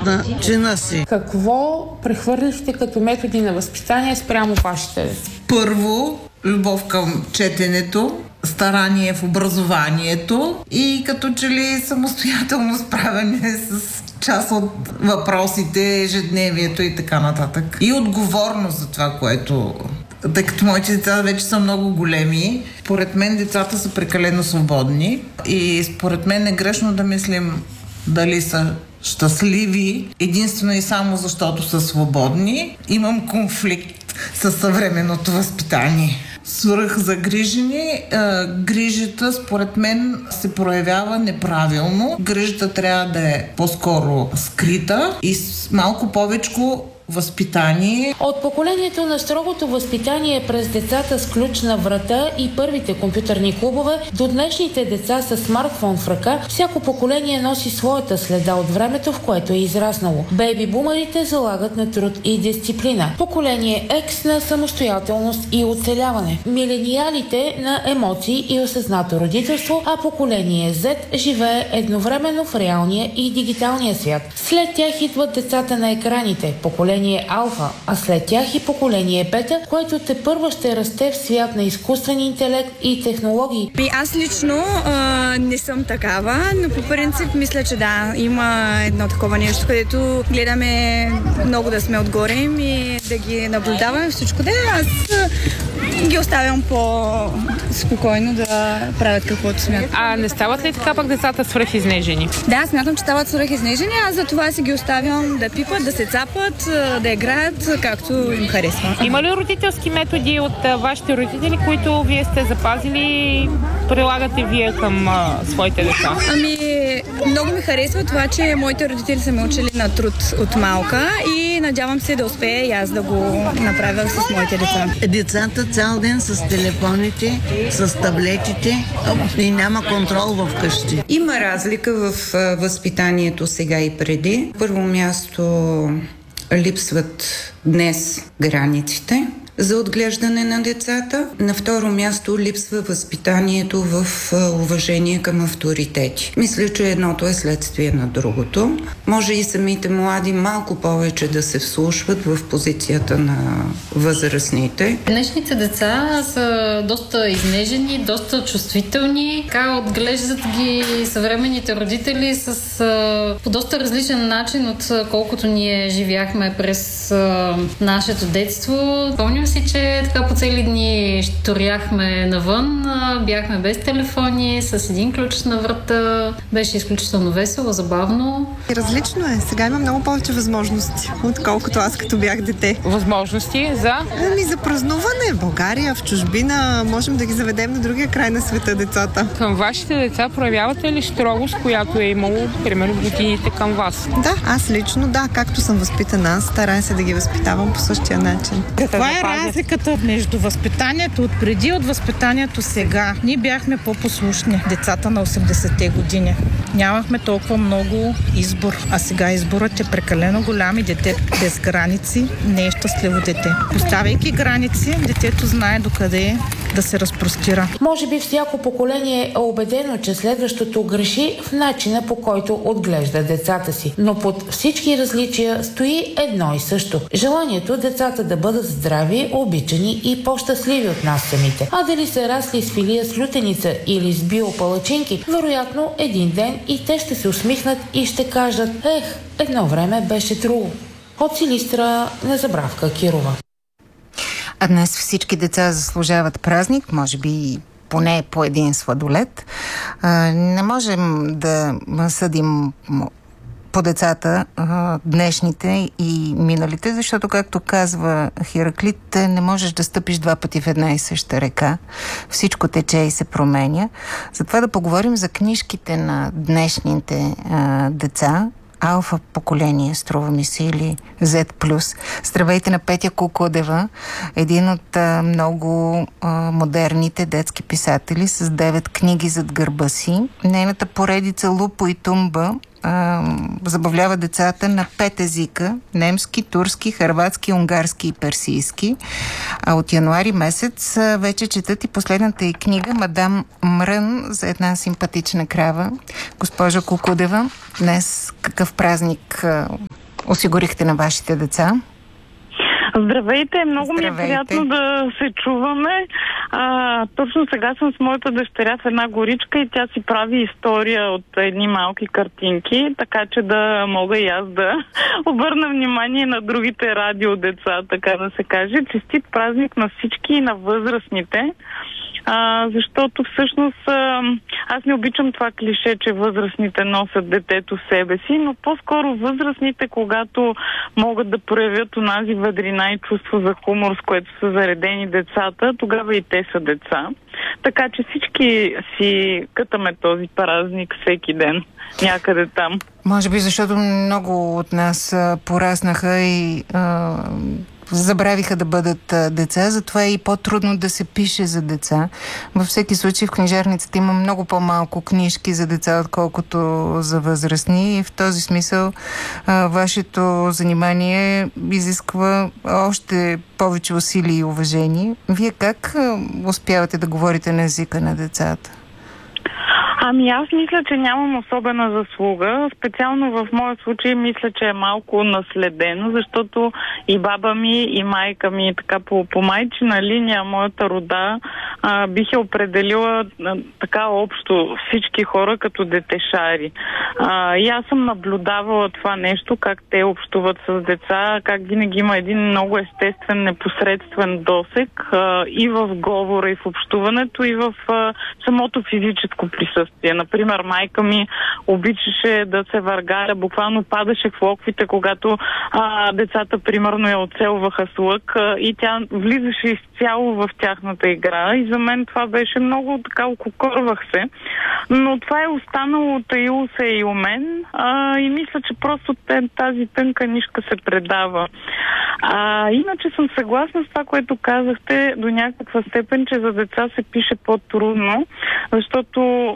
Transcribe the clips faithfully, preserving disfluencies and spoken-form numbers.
на чина си. Какво прехвърлихте като методи на възпитание спрямо вашите деца? Първо, любов към четенето, старание в образованието и като че ли самостоятелно справяне с част от въпросите, ежедневието и така нататък. И отговорност за това, което... Тъй като моите деца вече са много големи, според мен децата са прекалено свободни и според мен е грешно да мислим дали са щастливи единствено и само защото са свободни. Имам конфликт със съвременното възпитание. Свръхзагрижени, грижата според мен се проявява неправилно. Грижата трябва да е по-скоро скрита и с малко повечко възпитание. От поколението на строгото възпитание през децата с ключ на врата и първите компютърни клубове до днешните деца с смартфон в ръка, всяко поколение носи своята следа от времето, в което е израснало. Бейби-бумерите залагат на труд и дисциплина. Поколение X на самостоятелност и оцеляване. Милениалите на емоции и осъзнато родителство, а поколение Z живее едновременно в реалния и дигиталния свят. След тях идват децата на екраните, поколение Алфа, а след тях и поколение Бета, което тепърва ще расте в свят на изкуствен интелект и технологии. И аз лично а, не съм такава, но по принцип мисля, че да, има едно такова нещо, където гледаме много да сме отгоре и да ги наблюдаваме всичко. Да, аз ги оставям по-спокойно да правят каквото смятат. А не стават ли така пък децата свръхизнежени? Да, смятам, че стават свръхизнежени, аз за това си ги оставям да пипат, да се цапат, да играят както им харесва. Има ли родителски методи от а, вашите родители, които вие сте запазили и прилагате вие към а, своите деца? Ами, много ми харесва това, че моите родители са ме учили на труд от малка и надявам се да успея и аз да го направя с моите деца. Децата цял ден с телефоните, с таблетите и няма контрол в къщи. Има разлика в а, възпитанието сега и преди. Първо място липсват днес границите за отглеждане на децата. На второ място липсва възпитанието в уважение към авторитети. Мисля, че едното е следствие на другото. Може и самите млади малко повече да се вслушват в позицията на възрастните. Днешните деца са доста изнежени, доста чувствителни. Така отглеждат ги съвременните родители с, по доста различен начин, от колкото ние живяхме през нашето детство. Помним си, че така по цели дни шторяхме навън, бяхме без телефони, с един ключ на врата. Беше изключително весело, забавно. Различно е. Сега има много повече възможности, отколкото аз като бях дете. Възможности за? Ами за празнуване в България, в чужбина. Можем да ги заведем на другия край на света децата. Към вашите деца проявявате ли строгост, която е имало, примерно, в годините към вас? Да, аз лично, да. Както съм възпитана, аз старая се да ги възпитавам по същия начин. Каква е разликата между възпитанието от преди и от възпитанието сега? Ние бяхме по-послушни, децата на осемдесетте години. Нямахме толкова много избор, а сега изборът е прекалено голям и дете без граници не е щастливо дете. Поставяйки граници, детето знае докъде да се разпростира. Може би всяко поколение е убедено, че следващото греши в начина, по който отглежда децата си. Но под всички различия стои едно и също. Желанието децата да бъдат здрави, обичани и по-щастливи от нас самите. А дали са расли с филия с лютеница или с биопалачинки, вероятно един ден и те ще се усмихнат и ще кажат: ех, едно време беше друго. От Силистра, Незабравка Кирова. А днес всички деца заслужават празник, може би поне по един сладолед. А, не можем да съдим по децата, днешните и миналите, защото, както казва Хераклит, не можеш да стъпиш два пъти в една и съща река. Всичко тече и се променя. Затова да поговорим за книжките на днешните а, деца. Алфа поколение, струва ми се, или Z+. Здравейте на Петя Кукудева, един от а, много а, модерните детски писатели с девет книги зад гърба си. Нейната поредица Лупо и Тумба а, забавлява децата на пет езика: немски, турски, хърватски, унгарски и персийски. А от януари месец а, вече четат и последната й книга Мадам Мрън за една симпатична крава. Госпожа Кукудева, днес какъв празник а, осигурихте на вашите деца? Здравейте, много Здравейте. ми е приятно да се чуваме. А, точно сега съм с моята дъщеря в една горичка и тя си прави история от едни малки картинки, така че да мога и аз да обърна внимание на другите радиодеца, така да се каже. Честит празник на всички и на възрастните. А, защото всъщност а, аз не обичам това клише, че възрастните носят детето в себе си, но по-скоро възрастните, когато могат да проявят онази въдрина и чувство за хумор, с което са заредени децата, тогава и те са деца. Така че всички си кътаме този празник всеки ден, някъде там. Може би защото много от нас а, пораснаха и а, забравиха да бъдат а, деца, затова е и по-трудно да се пише за деца. Във всеки случай в книжарницата има много по-малко книжки за деца, отколкото за възрастни и в този смисъл а, вашето занимание изисква още повече усилия и уважение. Вие как а, успявате да говорите на езика на децата? Ами аз мисля, че нямам особена заслуга. Специално в моя случай мисля, че е малко наследено, защото и баба ми, и майка ми, така по, по майчина линия, моята рода, а, бих е определила а, така общо всички хора като детешари. А, и аз съм наблюдавала това нещо, как те общуват с деца, как винаги има един много естествен, непосредствен досег а, и в говора, и в общуването, и в а, самото физическо присъствие. Например, майка ми обичаше да се въргаля, буквално падаше в локвите, когато а, децата, примерно, я оцелваха с лък а, и тя влизаше изцяло в тяхната игра и за мен това беше много така, ококорвах се. Но това е останало от таило се и у мен а, и мисля, че просто тази тънка нишка се предава. А, иначе съм съгласна с това, което казахте до някаква степен, че за деца се пише по-трудно, защото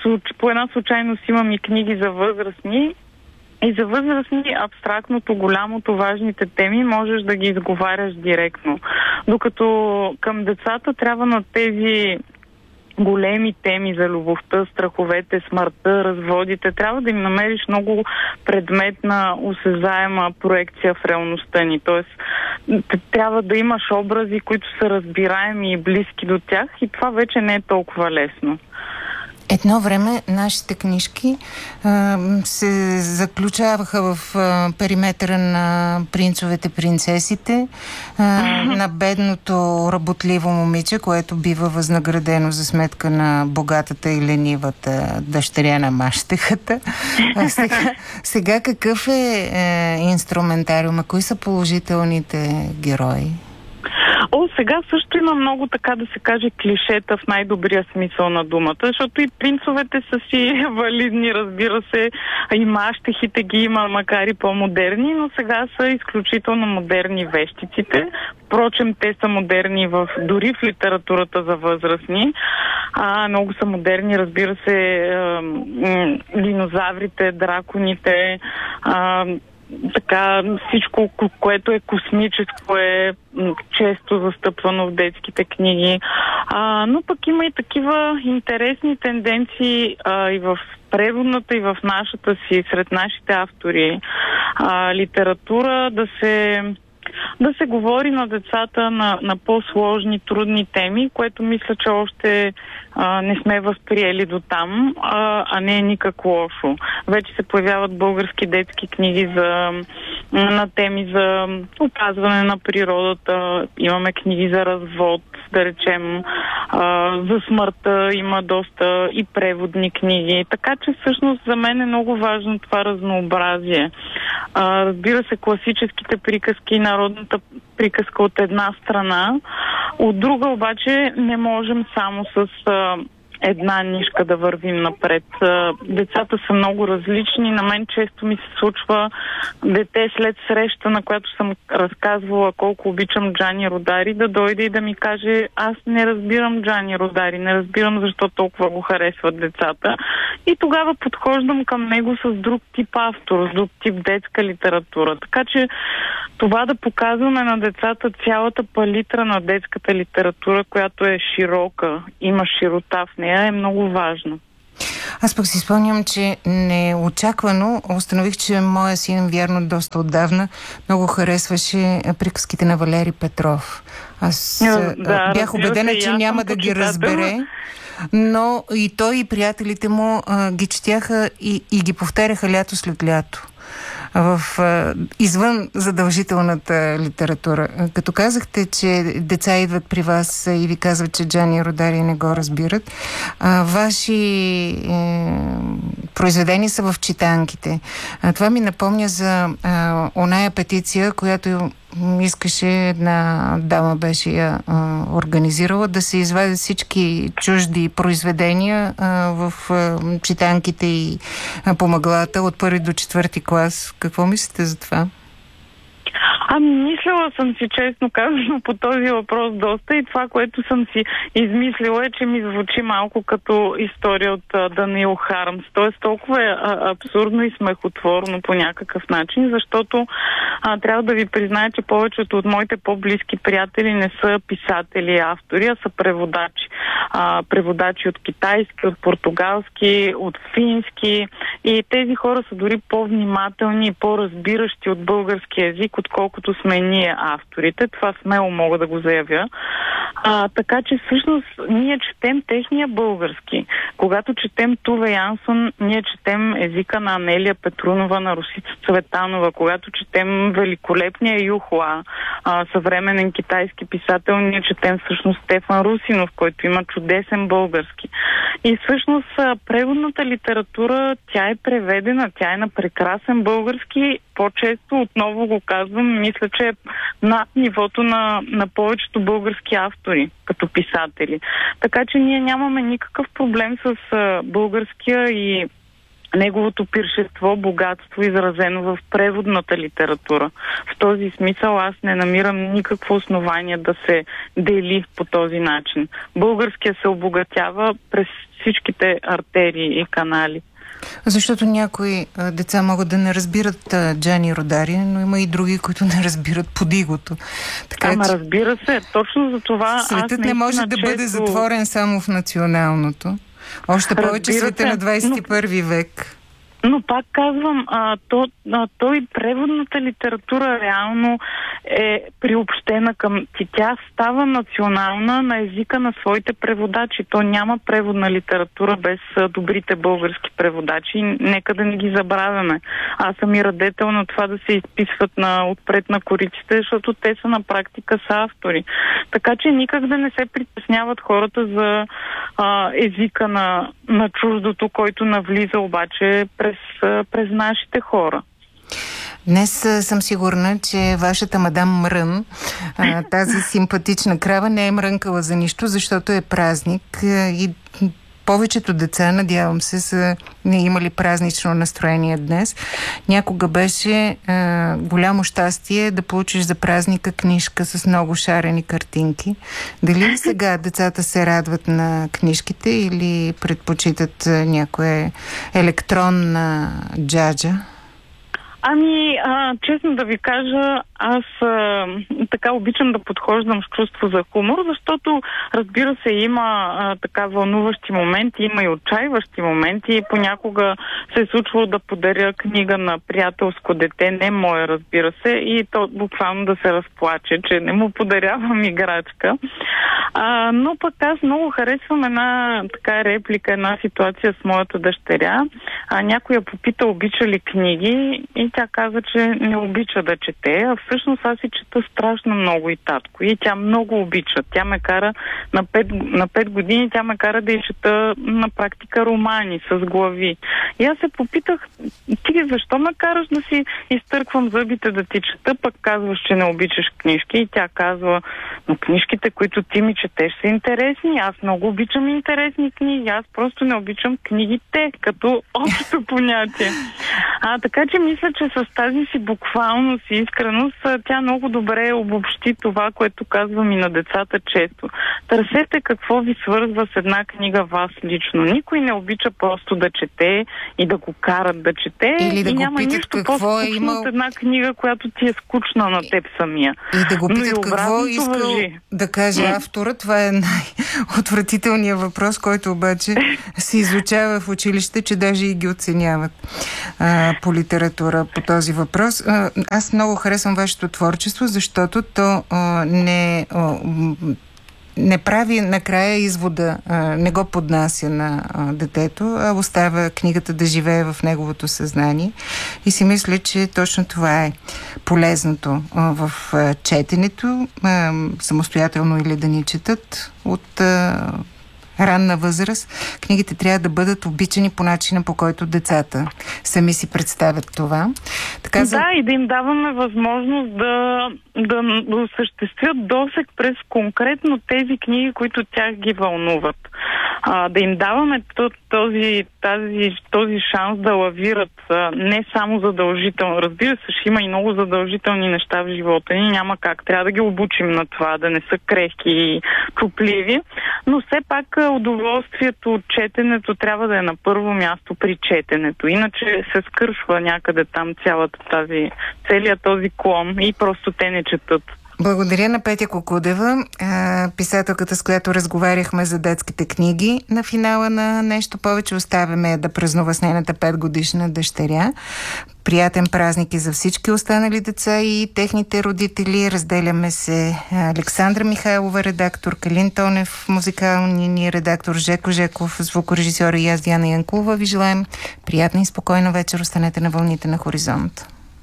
по една случайност имам и книги за възрастни и за възрастни абстрактното, голямото, важните теми можеш да ги изговаряш директно. Докато към децата трябва на тези големи теми за любовта, страховете, смъртта, разводите, трябва да им намериш много предметна, осезаема проекция в реалността ни. Тоест, трябва да имаш образи, които са разбираеми и близки до тях и това вече не е толкова лесно. Едно време нашите книжки а, се заключаваха в а, периметъра на принцовете, принцесите, а, на бедното работливо момиче, което бива възнаградено за сметка на богатата и ленивата дъщеря на мащехата. А сега, сега какъв е, е инструментариума? Кои са положителните герои? О, сега също има много, така да се каже, клишета в най-добрия смисъл на думата, защото и принцовете са си валидни, разбира се, и мащехите ги има, макар и по-модерни, но сега са изключително модерни вещиците. Впрочем, те са модерни в, дори в литературата за възрастни. А, много са модерни, разбира се, а, м- динозаврите, драконите, а, така, всичко, което е космическо, е често застъпвано в детските книги. А, но пък има и такива интересни тенденции а, и в преводната, и в нашата си, сред нашите автори а, литература, да се да се говори на децата на, на по-сложни, трудни теми, което мисля, че още а, не сме възприели до там, а, а не е никак лошо. Вече се появяват български детски книги за, на теми за опазване на природата, имаме книги за развод, да речем, а, за смъртта има доста и преводни книги. Така че всъщност за мен е много важно това разнообразие. А, разбира се, класическите приказки и народната приказка от една страна, от друга обаче не можем само с а, една нишка да вървим напред. Децата са много различни. На мен често ми се случва дете след среща, на която съм разказвала колко обичам Джани Родари, да дойде и да ми каже: аз не разбирам Джани Родари, не разбирам защо толкова го харесват децата. И тогава подхождам към него с друг тип автор, с друг тип детска литература. Така че това да показваме на децата цялата палитра на детската литература, която е широка, има широта в нея, е много важно. Аз пък си спомням, че неочаквано установих, че моя син, вярно, доста отдавна много харесваше приказките на Валери Петров. Аз да, бях убедена, че няма да ги разбере, но и той и приятелите му а, ги четяха и, и ги повтаряха лято след лято. В, а, извън задължителната литература. Като казахте, че деца идват при вас и ви казват, че Джани Родари не го разбират, а, ваши е, произведения са в читанките. А, това ми напомня за а, оная петиция, която искаше една дама, беше я а, организирала, да се извадят всички чужди произведения а, в а, читанките и а, по мъглата от първи до четвърти клас. Какво мислите за това? Ами, мислила съм си, честно казано, по този въпрос доста и това, което съм си измислила е, че ми звучи малко като история от а, Даниел Хармс. Тоест толкова е а, абсурдно и смехотворно по някакъв начин, защото а, трябва да ви призная, че повечето от моите по-близки приятели не са писатели и автори, а са преводачи. А, преводачи от китайски, от португалски, от фински и тези хора са дори по-внимателни и по-разбиращи от български език, отколкото сме ние авторите. Това смело мога да го заявя. А, така че всъщност ние четем техния български. Когато четем Туве Янсон, ние четем езика на Анелия Петрунова, на Росица Цветанова. Когато четем великолепния Юхуа, а, съвременен китайски писател, ние четем всъщност Стефан Русинов, който има чудесен български. И всъщност преводната литература, тя е преведена, тя е на прекрасен български. По-често, отново го казвам, мисля, че е над нивото на, на повечето български автори, като писатели. Така че ние нямаме никакъв проблем с а, българския и неговото пиршество, богатство, изразено в преводната литература. В този смисъл аз не намирам никакво основание да се дели по този начин. Българския се обогатява през всичките артерии и канали. Защото някои а, деца могат да не разбират а, Джани Родари, но има и други, които не разбират Подигото. Така, Ама че... разбира се, точно за това светът не може да често... бъде затворен само в националното. Още повече света на двадесет и първи но... век. Но пак казвам, а, то, а, то и преводната литература реално е приобщена към... Тя става национална на езика на своите преводачи. То няма преводна литература без а, добрите български преводачи. Нека да не ги забравяме. Аз съм и радетел на това да се изписват на, отпред на кориците, защото те са на практика са автори. Така че никак да не се притесняват хората за а, езика на, на чуждото, който навлиза обаче през През, през нашите хора. Днес съм сигурна, че вашата мадам Мрън, тази симпатична крава, не е мрънкала за нищо, защото е празник и повечето деца, надявам се, са имали празнично настроение днес. Някога беше е, голямо щастие да получиш за празника книжка с много шарени картинки. Дали сега децата се радват на книжките или предпочитат някоя електронна джаджа? Ами, а, честно да ви кажа, аз а, така обичам да подхождам с чувство за хумор, защото, разбира се, има а, така вълнуващи моменти, има и отчаиващи моменти. Понякога се е случвало да подаря книга на приятелско дете, не мое, разбира се, и то буквално да се разплаче, че не му подарявам играчка. А, но пък аз много харесвам една така реплика, една ситуация с моята дъщеря. А, някой я попита, обича ли книги, и тя каза, че не обича да чете, а всъщност аз си чета страшно много и татко. И тя много обича. Тя ме кара на пет, на пет години, тя ме кара да и чета на практика романи с глави. И аз се попитах, ти защо ме караш да си изтърквам зъбите да ти чета, пък казваш, че не обичаш книжки. И тя казва, но книжките, които ти ми четеш, са интересни. Аз много обичам интересни книги. Аз просто не обичам книгите, като общо понятие. А, така че мисля, че с тази си буквалност и искреност тя много добре обобщи това, което казвам и на децата често. Търсете какво ви свързва с една книга вас лично. Никой не обича просто да чете и да го карат да чете. Или да и го няма питат нищо какво е по-скучно имал... от една книга, която ти е скучна на теб самия. И да го питат Но какво и искал въжи. да каже автора. Това е най-отвратителният въпрос, който обаче се изучава в училище, че даже и ги оценяват а, по литература по този въпрос. А, аз много харесвам вашето творчество, защото то а, не... А, не прави накрая извода, не го поднася на детето, а оставя книгата да живее в неговото съзнание. И си мисля, че точно това е полезното в четенето, самостоятелно или да ни четат от ранна възраст. Книгите трябва да бъдат обичани по начина, по който децата сами си представят това. Така, за... Да, и да им даваме възможност да, да, да осъществят досег през конкретно тези книги, които тях ги вълнуват. А, да им даваме този, тази, този шанс да лавират а, не само задължително. Разбира се, ще има и много задължителни неща в живота ни. Няма как. Трябва да ги обучим на това, да не са крехки и чупливи. Но все пак удоволствието от четенето трябва да е на първо място при четенето. Иначе се скършва някъде там цялата тази, целият този клон и просто те не четат. Благодаря на Петя Кокудева, писателката, с която разговаряхме за детските книги. На финала на Нещо повече оставяме да празнува с нейната петгодишна дъщеря. Приятен празник и за всички останали деца и техните родители. Разделяме се Александра Михайлова, редактор, Калин Тонев, музикалния ни редактор, Жеко Жеков, звукорежисьор и аз, Диана Янкулова. Ви желаем приятна и спокойна вечер. Останете на вълните на Хоризонт.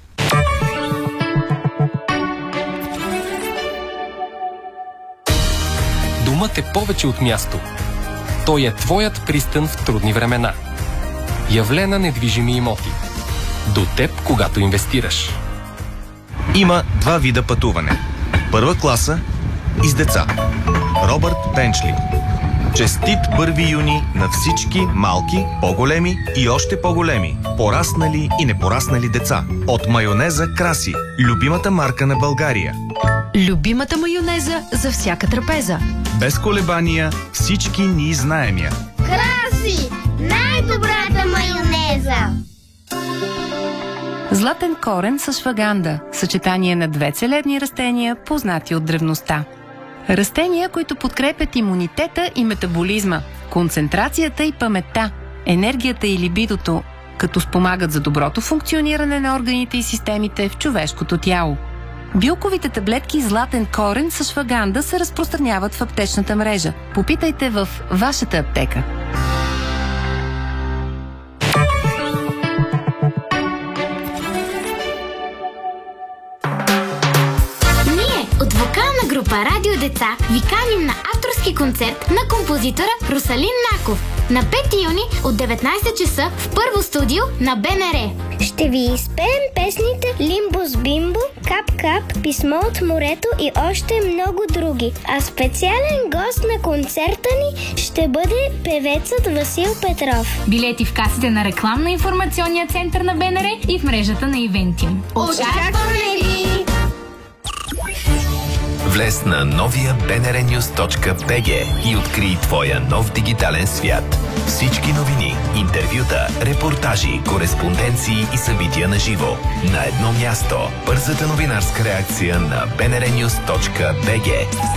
Думът е повече от място. Той е твоят пристан в трудни времена. Явлена недвижими имоти. До теб, когато инвестираш. Има два вида пътуване. Първа класа и с деца. Робърт Бенчли. Честит първи юни на всички малки, по-големи и още по-големи, пораснали и непораснали деца. От майонеза Краси, любимата марка на България. Любимата майонеза за всяка трапеза. Без колебания всички ни знаем я. Краси! Най-добрата майонеза! Златен корен с шваганда. Съчетание на две целебни растения, познати от древността. Растения, които подкрепят имунитета и метаболизма, концентрацията и паметта, енергията и либидото, като спомагат за доброто функциониране на органите и системите в човешкото тяло. Билковите таблетки Златен корен с шваганда се разпространяват в аптечната мрежа. Попитайте в вашата аптека. От вокална група Радио Деца ви каним на авторски концерт на композитора Русалин Наков на пети юни от деветнайсет часа в първо студио на БНР. Ще ви изпеем песните Лимбус Бимбо, Кап Кап, Писмо от морето и още много други. А специален гост на концерта ни ще бъде певецът Васил Петров. Билети в касите на рекламно-информационния център на БНР и в мрежата на Ивентим. Очакваме ви! Влез на новия би ен ар нюз точка би джи и открий твоя нов дигитален свят. Всички новини, интервюта, репортажи, кореспонденции и събития на живо. На едно място. Бързата новинарска реакция на би ен ар нюз точка би джи.